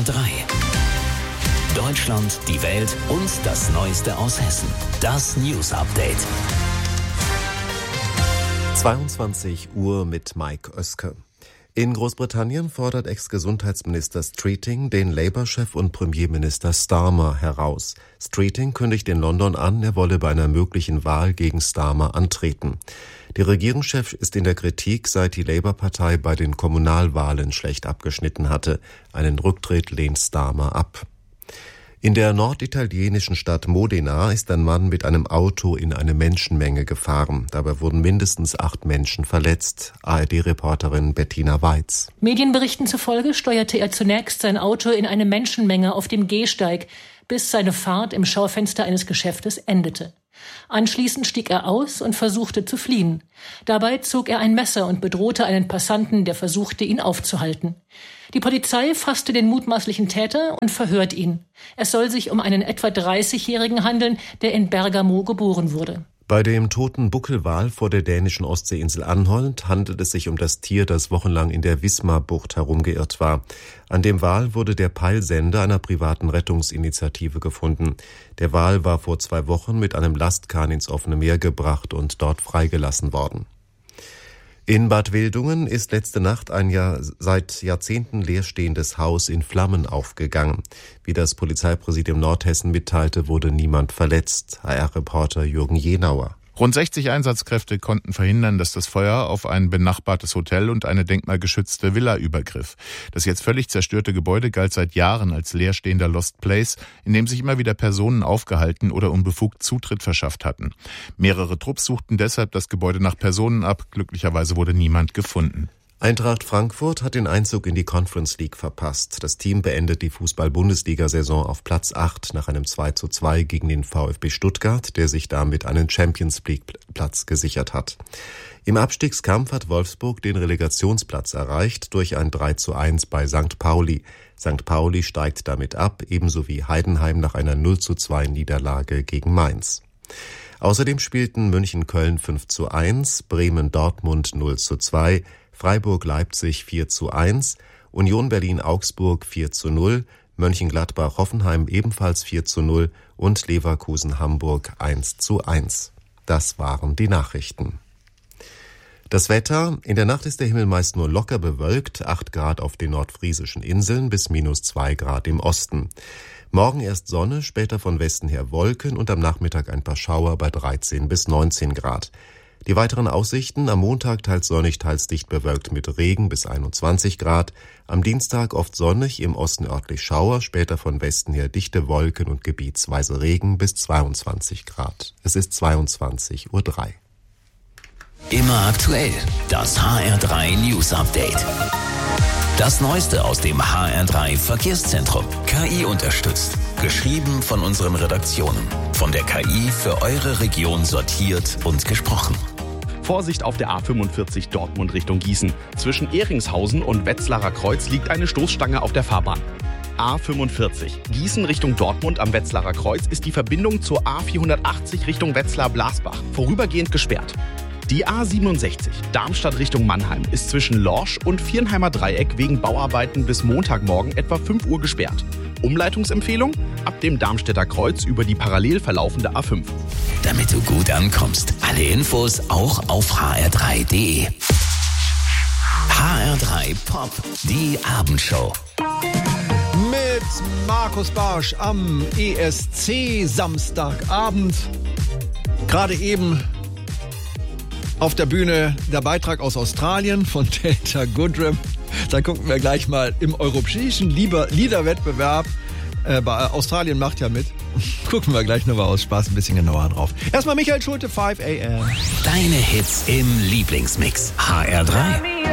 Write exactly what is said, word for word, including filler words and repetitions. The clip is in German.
R drei. Deutschland, die Welt und das Neueste aus Hessen. Das News Update. zweiundzwanzig Uhr mit Mike Oeske. In Großbritannien fordert Ex-Gesundheitsminister Streeting den Labour-Chef und Premierminister Starmer heraus. Streeting kündigt in London an, er wolle bei einer möglichen Wahl gegen Starmer antreten. Der Regierungschef ist in der Kritik, seit die Labour-Partei bei den Kommunalwahlen schlecht abgeschnitten hatte. Einen Rücktritt lehnt Starmer ab. In der norditalienischen Stadt Modena ist ein Mann mit einem Auto in eine Menschenmenge gefahren. Dabei wurden mindestens acht Menschen verletzt. A R D-Reporterin Bettina Weiz. Medienberichten zufolge steuerte er zunächst sein Auto in eine Menschenmenge auf dem Gehsteig, bis seine Fahrt im Schaufenster eines Geschäftes endete. Anschließend stieg er aus und versuchte zu fliehen. Dabei zog er ein Messer und bedrohte einen Passanten, der versuchte, ihn aufzuhalten. Die Polizei fasste den mutmaßlichen Täter und verhört ihn. Es soll sich um einen etwa dreißigjährigen handeln, der in Bergamo geboren wurde. Bei dem toten Buckelwal vor der dänischen Ostseeinsel Anholt handelt es sich um das Tier, das wochenlang in der Wismar-Bucht herumgeirrt war. An dem Wal wurde der Peilsender einer privaten Rettungsinitiative gefunden. Der Wal war vor zwei Wochen mit einem Lastkahn ins offene Meer gebracht und dort freigelassen worden. In Bad Wildungen ist letzte Nacht ein Jahr, seit Jahrzehnten leerstehendes Haus in Flammen aufgegangen. Wie das Polizeipräsidium Nordhessen mitteilte, wurde niemand verletzt. H R-Reporter Jürgen Jenauer. Rund sechzig Einsatzkräfte konnten verhindern, dass das Feuer auf ein benachbartes Hotel und eine denkmalgeschützte Villa übergriff. Das jetzt völlig zerstörte Gebäude galt seit Jahren als leerstehender Lost Place, in dem sich immer wieder Personen aufgehalten oder unbefugt Zutritt verschafft hatten. Mehrere Trupps suchten deshalb das Gebäude nach Personen ab. Glücklicherweise wurde niemand gefunden. Eintracht Frankfurt hat den Einzug in die Conference League verpasst. Das Team beendet die Fußball-Bundesliga-Saison auf Platz acht nach einem zwei zu zwei gegen den VfB Stuttgart, der sich damit einen Champions-League-Platz gesichert hat. Im Abstiegskampf hat Wolfsburg den Relegationsplatz erreicht durch ein drei zu eins bei Sankt Pauli. Sankt Pauli steigt damit ab, ebenso wie Heidenheim nach einer null zu zwei Niederlage gegen Mainz. Außerdem spielten München-Köln fünf zu eins, Bremen-Dortmund null zu zwei, Freiburg-Leipzig vier zu eins, Union Berlin-Augsburg vier zu null, Mönchengladbach-Hoffenheim ebenfalls vier zu null und Leverkusen-Hamburg eins zu eins. Das waren die Nachrichten. Das Wetter: In der Nacht ist der Himmel meist nur locker bewölkt, acht Grad auf den nordfriesischen Inseln bis minus zwei Grad im Osten. Morgen erst Sonne, später von Westen her Wolken und am Nachmittag ein paar Schauer bei dreizehn bis neunzehn Grad. Die weiteren Aussichten: am Montag teils sonnig, teils dicht bewölkt mit Regen bis einundzwanzig Grad. Am Dienstag oft sonnig, im Osten örtlich Schauer, später von Westen her dichte Wolken und gebietsweise Regen bis zweiundzwanzig Grad. Es ist zweiundzwanzig Uhr drei. Immer aktuell. Das H R drei News Update. Das Neueste aus dem H R drei Verkehrszentrum. K I unterstützt. Geschrieben von unseren Redaktionen. Von der K I für eure Region sortiert und gesprochen. Vorsicht auf der A fünfundvierzig Dortmund Richtung Gießen. Zwischen Ehringshausen und Wetzlarer Kreuz liegt eine Stoßstange auf der Fahrbahn. A fünfundvierzig Gießen Richtung Dortmund am Wetzlarer Kreuz ist die Verbindung zur A vierhundertachtzig Richtung Wetzlar-Blasbach vorübergehend gesperrt. Die A siebenundsechzig Darmstadt Richtung Mannheim ist zwischen Lorsch und Viernheimer Dreieck wegen Bauarbeiten bis Montagmorgen etwa fünf Uhr gesperrt. Umleitungsempfehlung: ab dem Darmstädter Kreuz über die parallel verlaufende A fünf. Damit du gut ankommst. Alle Infos auch auf h r drei punkt d e. H R drei Pop, die Abendshow. Mit Markus Barsch am E S C Samstagabend. Gerade eben auf der Bühne der Beitrag aus Australien von Delta Goodrem. Da gucken wir gleich mal im europäischen Liederwettbewerb. Äh, bei Australien macht ja mit. Gucken wir gleich nochmal aus Spaß ein bisschen genauer drauf. Erstmal Michael Schulte, fünf a m. Deine Hits im Lieblingsmix. H R drei.